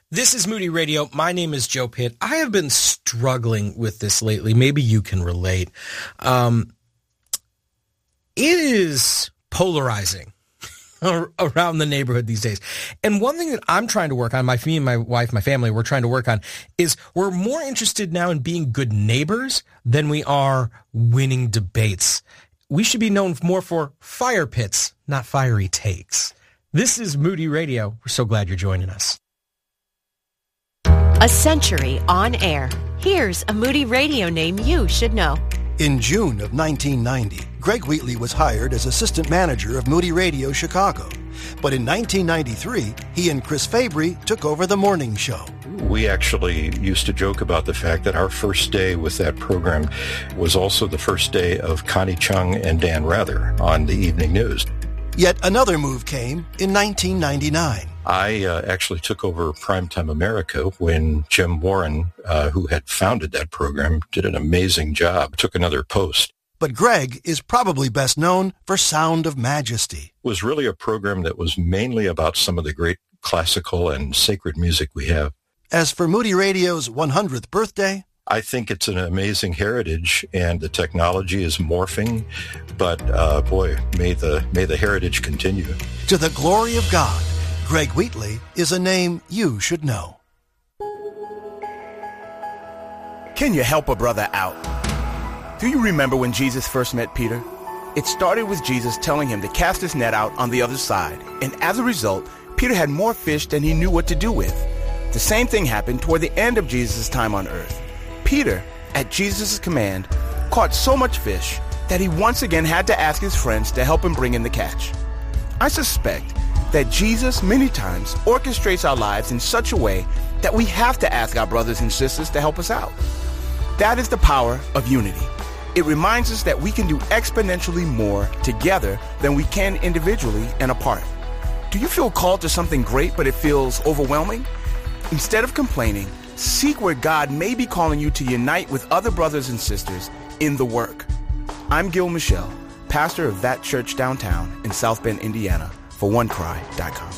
This is Moody Radio. My name is Joe Pitt. I have been struggling with this lately. Maybe you can relate. It is polarizing around the neighborhood these days. And one thing that I'm trying to work on, me and my wife, my family, we're trying to work on, is we're more interested now in being good neighbors than we are winning debates. We should be known more for fire pits, not fiery takes. This is Moody Radio. We're so glad you're joining us. A century on air. Here's a Moody Radio name you should know. In June of 1990, Greg Wheatley was hired as assistant manager of Moody Radio Chicago. But in 1993, he and Chris Fabry took over the morning show. We actually used to joke about the fact that our first day with that program was also the first day of Connie Chung and Dan Rather on the evening news. Yet another move came in 1999. I actually took over Primetime America when Jim Warren, who had founded that program, did an amazing job, took another post. But Greg is probably best known for Sound of Majesty. It was really a program that was mainly about some of the great classical and sacred music we have. As for Moody Radio's 100th birthday, I think it's an amazing heritage, and the technology is morphing. But boy, may the heritage continue. To the glory of God, Greg Wheatley is a name you should know. Can you help a brother out? Do you remember when Jesus first met Peter? It started with Jesus telling him to cast his net out on the other side. And as a result, Peter had more fish than he knew what to do with. The same thing happened toward the end of Jesus' time on earth. Peter, at Jesus' command, caught so much fish that he once again had to ask his friends to help him bring in the catch. I suspect that Jesus many times orchestrates our lives in such a way that we have to ask our brothers and sisters to help us out. That is the power of unity. It reminds us that we can do exponentially more together than we can individually and apart. Do you feel called to something great but it feels overwhelming? Instead of complaining, seek where God may be calling you to unite with other brothers and sisters in the work. I'm Gil Michelle, pastor of That Church downtown in South Bend, Indiana, for OneCry.com.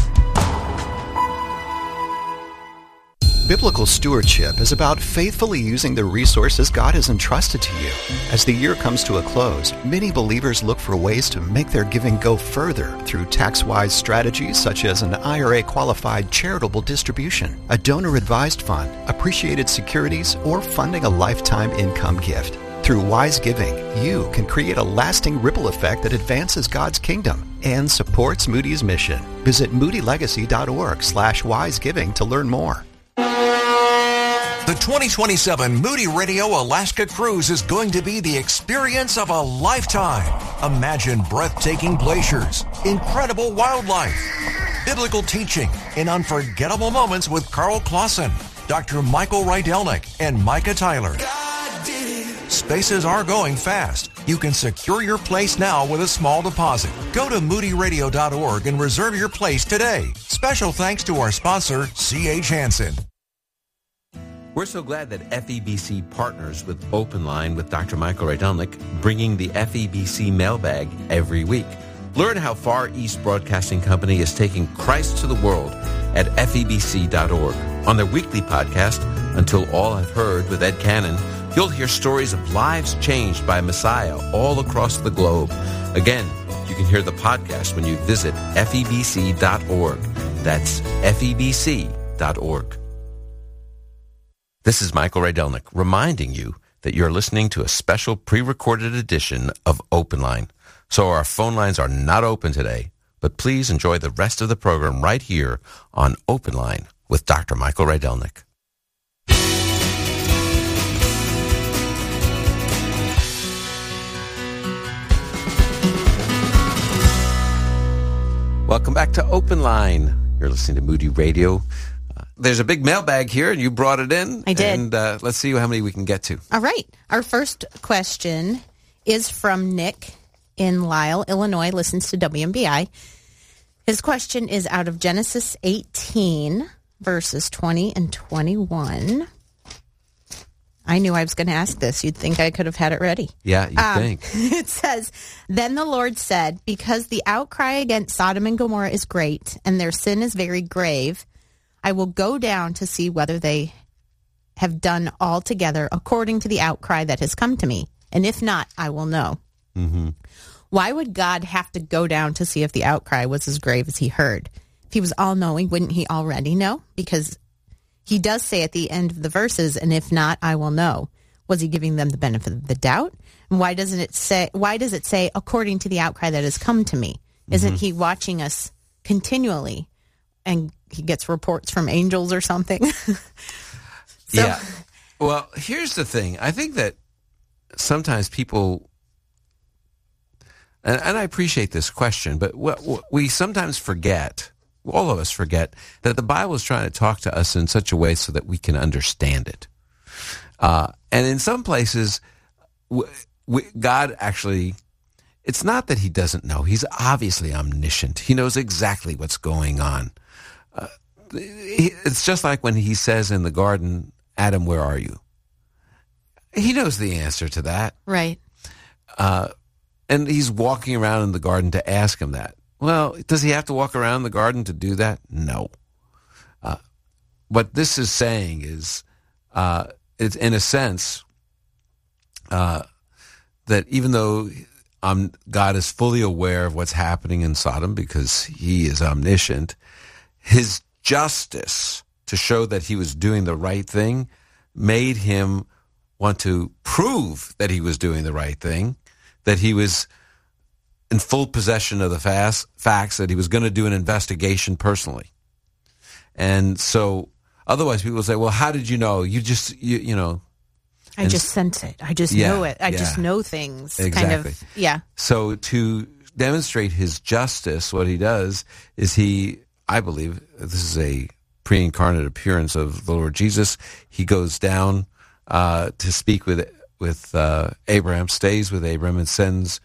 Biblical stewardship is about faithfully using the resources God has entrusted to you. As the year comes to a close, many believers look for ways to make their giving go further through tax-wise strategies such as an IRA-qualified charitable distribution, a donor-advised fund, appreciated securities, or funding a lifetime income gift. Through wise giving, you can create a lasting ripple effect that advances God's kingdom and supports Moody's mission. Visit moodylegacy.org/wisegiving to learn more. The 2027 Moody Radio Alaska Cruise is going to be the experience of a lifetime. Imagine breathtaking glaciers, incredible wildlife, biblical teaching, and unforgettable moments with Carl Clausen, Dr. Michael Rydelnik, and Micah Tyler. Spaces are going fast. You can secure your place now with a small deposit. Go to moodyradio.org and reserve your place today. Special thanks to our sponsor, C.H. Hansen. We're so glad that FEBC partners with Open Line with Dr. Michael Rydelnik, bringing the FEBC mailbag every week. Learn how Far East Broadcasting Company is taking Christ to the world at FEBC.org. On their weekly podcast, Until All Have Heard with Ed Cannon, you'll hear stories of lives changed by Messiah all across the globe. Again, you can hear the podcast when you visit FEBC.org. That's FEBC.org. This is Michael Rydelnik reminding you that you're listening to a special pre-recorded edition of Open Line. So our phone lines are not open today, but please enjoy the rest of the program right here on Open Line with Dr. Michael Rydelnik. Welcome back to Open Line. You're listening to Moody Radio. There's a big mailbag here, and you brought it in. I did. And let's see how many we can get to. All right. Our first question is from Nick in Lisle, Illinois, listens to WMBI. His question is out of Genesis 18, verses 20 and 21. I knew I was going to ask this. You'd think I could have had it ready. Yeah, you'd think. It says, Then the Lord said, because the outcry against Sodom and Gomorrah is great, and their sin is very grave, I will go down to see whether they have done altogether according to the outcry that has come to me. And if not, I will know. Mm-hmm. Why would God have to go down to see if the outcry was as grave as he heard? If he was all-knowing, wouldn't he already know? Because he does say at the end of the verses, and if not, I will know. Was he giving them the benefit of the doubt? And why does it say, according to the outcry that has come to me? Isn't he watching us continually? And he gets reports from angels or something? Yeah. Well, here's the thing. I think that sometimes people, and I appreciate this question, but we sometimes forget, all of us forget, that the Bible is trying to talk to us in such a way so that we can understand it. And in some places, God actually, it's not that he doesn't know. He's obviously omniscient. He knows exactly what's going on. It's just like when he says in the garden, Adam, where are you? He knows the answer to that. Right. And he's walking around in the garden to ask him that. Well, does he have to walk around the garden to do that? No. What this is saying is, it's in a sense, that even though God is fully aware of what's happening in Sodom because he is omniscient, his justice to show that he was doing the right thing made him want to prove that he was doing the right thing, that he was in full possession of the facts, that he was going to do an investigation personally. And so otherwise people say, well, how did you know? You know. I just sense it. I just know it. I just know things. Exactly. Kind of, yeah. So to demonstrate his justice, what he does is I believe, this is a pre-incarnate appearance of the Lord Jesus. He goes down to speak with Abraham, stays with Abraham, and sends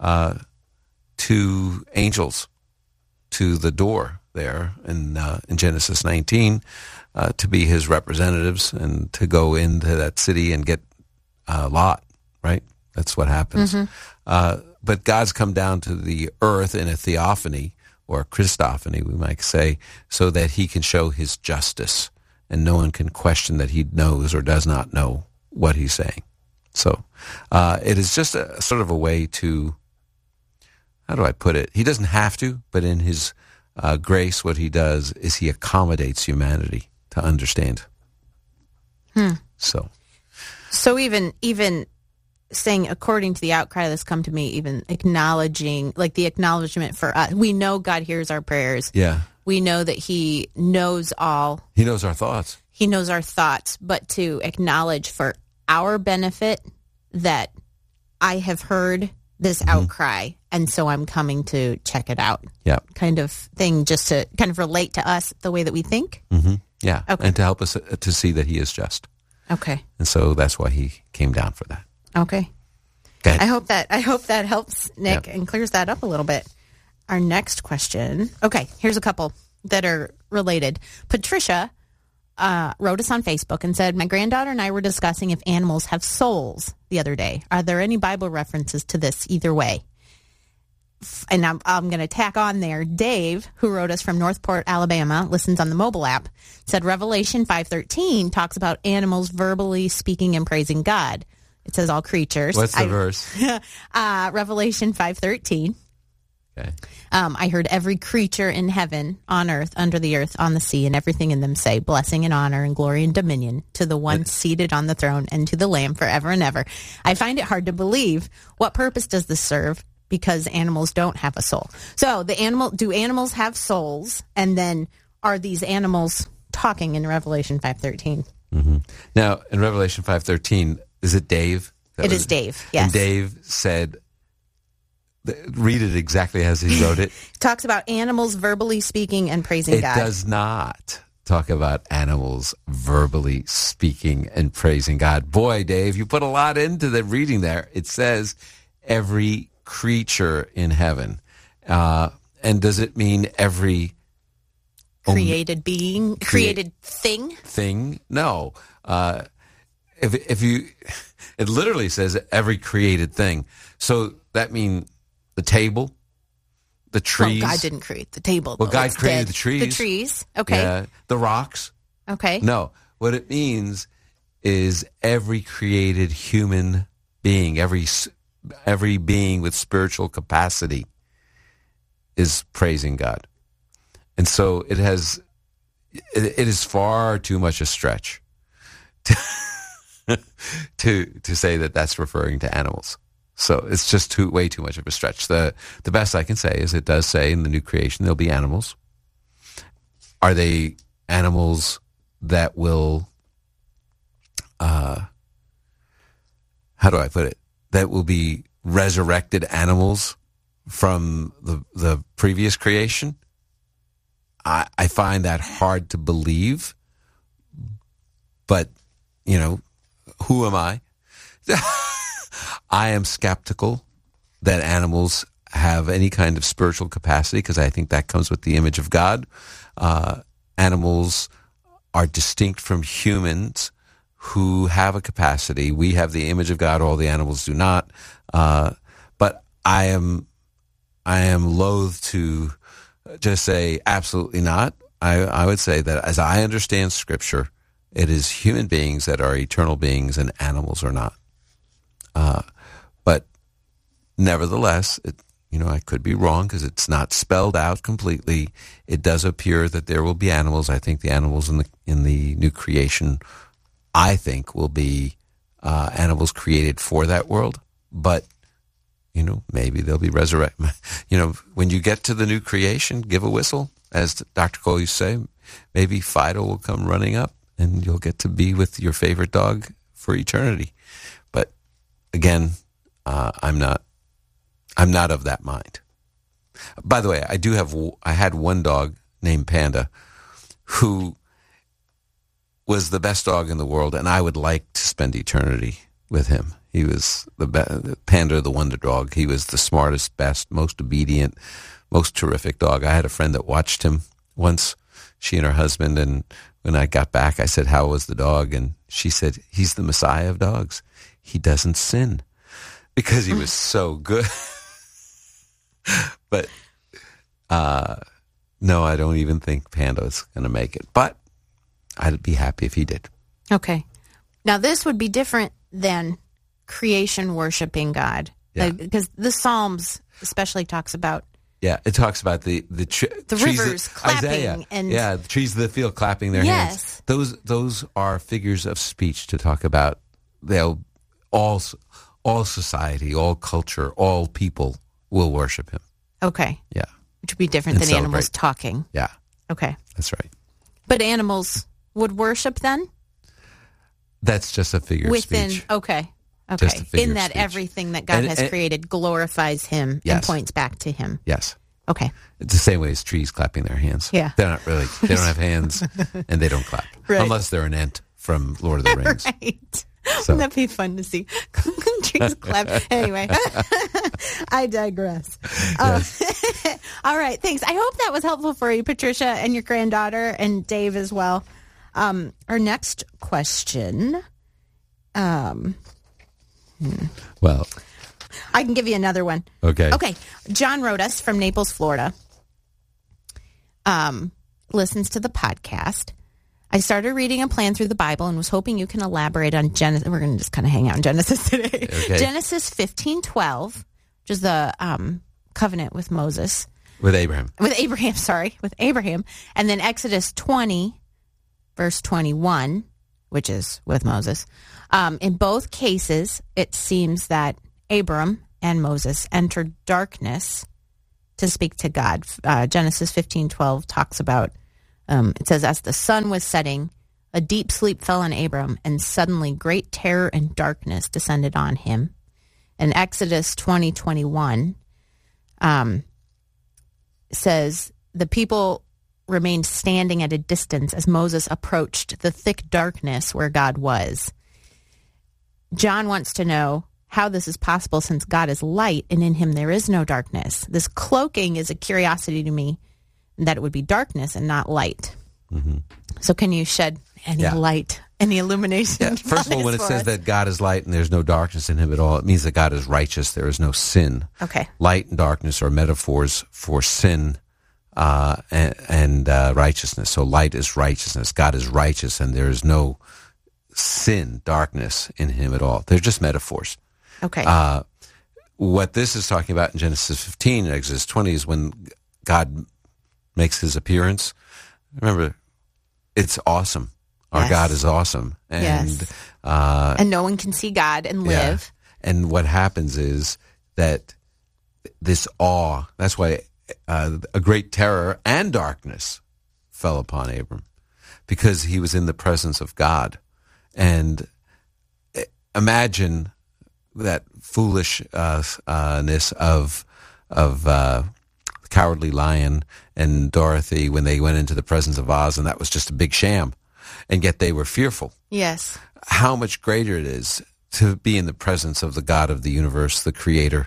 2 angels to the door there in Genesis 19 to be his representatives and to go into that city and get Lot, right? That's what happens. Mm-hmm. But God's come down to the earth in a theophany, or Christophany, we might say, so that he can show his justice, and no one can question that he knows or does not know what he's saying. So it is just a sort of a way to, how do I put it? He doesn't have to, but in his grace, what he does is he accommodates humanity to understand. So even saying, according to the outcry that's come to me, even acknowledging, like the acknowledgement for us, we know God hears our prayers. Yeah. We know that he knows all. He knows our thoughts. He knows our thoughts, but to acknowledge for our benefit that I have heard this outcry, and so I'm coming to check it out. Yeah. Kind of thing, just to kind of relate to us the way that we think. Mm-hmm. Yeah. Okay. And to help us to see that he is just. Okay. And so that's why he came down for that. Okay. Go ahead. I hope that helps, Nick, and clears that up a little bit. Our next question. Okay, here's a couple that are related. Patricia wrote us on Facebook and said, my granddaughter and I were discussing if animals have souls the other day. Are there any Bible references to this either way? And I'm going to tack on there. Dave, who wrote us from Northport, Alabama, listens on the mobile app, said Revelation 5:13 talks about animals verbally speaking and praising God. It says all creatures. What's the verse? Revelation 5:13. Okay. I heard every creature in heaven, on earth, under the earth, on the sea, and everything in them say, blessing and honor and glory and dominion to the one seated on the throne and to the Lamb forever and ever. I find it hard to believe. What purpose does this serve? Because animals don't have a soul. So do animals have souls? And then are these animals talking in Revelation 5:13? Mm-hmm. Now, in Revelation 5:13, is it Dave? It is Dave, yes. And Dave said, read it exactly as he wrote it. Talks about animals verbally speaking and praising God. It does not talk about animals verbally speaking and praising God. Boy, Dave, you put a lot into the reading there. It says every creature in heaven. And does it mean every created being? Created thing? Thing? No. If you, it literally says every created thing. So that means the table, the trees. Well, God didn't create the table. Well, God It's created dead. the trees. The trees. Okay. Yeah, the rocks. Okay. No, what it means is every created human being, every being with spiritual capacity is praising God. And so it is far too much a stretch to say that that's referring to animals. So it's just way too much of a stretch. The best I can say is it does say in the new creation there'll be animals. Are they animals that will, how do I put it? That will be resurrected animals from the previous creation? I find that hard to believe, but, who am I? I am skeptical that animals have any kind of spiritual capacity because I think that comes with the image of God. Animals are distinct from humans who have a capacity. We have the image of God, all the animals do not. But I am loath to just say absolutely not. I would say that as I understand Scripture, it is human beings that are eternal beings and animals are not. But nevertheless, I could be wrong because it's not spelled out completely. It does appear that there will be animals. I think the animals in the new creation, I think, will be animals created for that world. But maybe they'll be resurrected. When you get to the new creation, give a whistle, as Dr. Cole used to say. Maybe Fido will come running up, and you'll get to be with your favorite dog for eternity. But again, I'm not of that mind. By the way, I had one dog named Panda, who was the best dog in the world, and I would like to spend eternity with him. He was the Panda, the wonder dog. He was the smartest, best, most obedient, most terrific dog. I had a friend that watched him once, she and her husband, and when I got back, I said, "How was the dog?" And she said, "He's the Messiah of dogs. He doesn't sin," because he was so good. But no, I don't even think Panda's going to make it. But I'd be happy if he did. Okay. Now, this would be different than creation worshiping God. Yeah. Because the Psalms especially talks about... Yeah, it talks about the trees rivers clapping. Isaiah, And the trees of the field clapping their hands. Those are figures of speech to talk about all society, all culture, all people will worship him. Okay. Yeah. Which would be different And than animals talking. Yeah. Okay. That's right. But animals would worship then? That's just a figure of speech. Okay. Just a figure In of that speech. everything that God has created glorifies him and Yes. points back to him. Yes. Okay. It's the same way as trees clapping their hands. Yeah. They don't have hands and they don't clap. Right. Unless they're an ent from Lord of the Rings. Right. So. Wouldn't that be fun to see? Trees clap. Anyway, I digress. Yes. All right. Thanks. I hope that was helpful for you, Patricia, and your granddaughter, and Dave as well. Our next question. Well, I can give you another one. okay. Okay. John wrote us from Naples, Florida. Listens to the podcast. I started reading a plan through the Bible and was hoping you can elaborate on Genesis. We're going to just kind of hang out in Genesis today. Okay. Genesis 15:12, which is the covenant with Moses. With Abraham. With Abraham. And then Exodus 20, verse 21, which is with Moses. In both cases, it seems that Abram and Moses entered darkness to speak to God. Genesis 15:12 talks about, it says, as the sun was setting, a deep sleep fell on Abram, and suddenly great terror and darkness descended on him. And Exodus 20:21 says, the people remained standing at a distance as Moses approached the thick darkness where God was. John wants to know how this is possible since God is light and in him there is no darkness. This cloaking is a curiosity to me, that it would be darkness and not light. Mm-hmm. So can you shed any light any illumination. Yeah. First of all, when it says that God is light and there's no darkness in him at all, it means that God is righteous. There is no sin. Okay. Light and darkness are metaphors for sin and righteousness. So light is righteousness. God is righteous, and there is no sin, darkness in him at all. They're just metaphors. Okay. What this is talking about in Genesis 15 and Exodus 20 is when God makes his appearance. Remember, it's awesome. Our God is awesome. And and no one can see God and live. Yeah. And what happens is that this awe, that's why a great terror and darkness fell upon Abram, because he was in the presence of God. And imagine that foolishness of Cowardly Lion and Dorothy when they went into the presence of Oz, and that was just a big sham, and yet they were fearful. Yes. How much greater it is to be in the presence of the God of the universe, the Creator.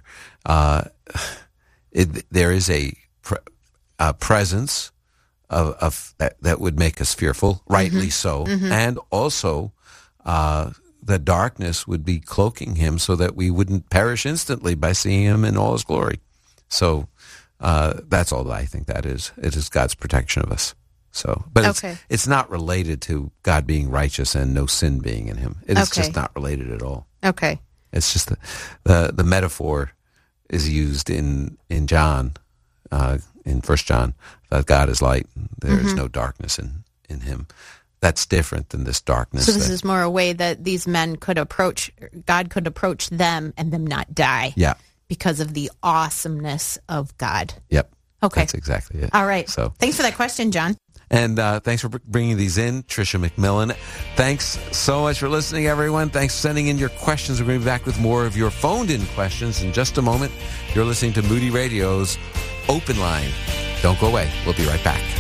There is a presence of that would make us fearful, rightly so, and also the darkness would be cloaking him so that we wouldn't perish instantly by seeing him in all his glory. So that's all that I think that is. It is God's protection of us. So, but it's not related to God being righteous and no sin being in him. It is just not related at all. Okay. It's just the metaphor is used in John, in 1 John, that God is light. There is no darkness in him. That's different than this darkness. So this is more a way that these men could approach, God could approach them and them not die. Yeah. Because of the awesomeness of God. Yep. Okay. That's exactly it. All right. So thanks for that question, John. And thanks for bringing these in, Tricia McMillan. Thanks so much for listening, everyone. Thanks for sending in your questions. We're going to be back with more of your phoned-in questions in just a moment. You're listening to Moody Radio's Open Line. Don't go away. We'll be right back.